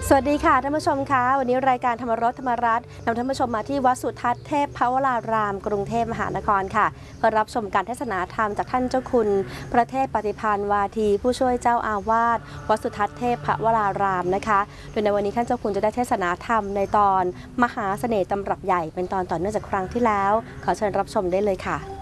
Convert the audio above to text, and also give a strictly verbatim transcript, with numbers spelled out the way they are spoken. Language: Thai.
สวัสดีค่ะท่านผู้ชมคะวันนี้รายการธรรมรสธรรมรัตน์นำท่านผู้ชมมาที่วัดสุทัศน์เทพพระวรารามกรุงเทพมหานครค่ะเพื่อรับชมการเทศนาธรรมจากท่านเจ้าคุณพระเทพปฏิภาณวาทีผู้ช่วยเจ้าอาวาสวัดสุทัศน์เทพพระวรารามนะคะโดยในวันนี้ท่านเจ้าคุณจะได้เทศนาธรรมในตอนมหาเสน่ห์ตำรับใหญ่เป็นตอนต่อเนื่องจากครั้งที่แล้วขอเชิญรับชมได้เลยค่ะ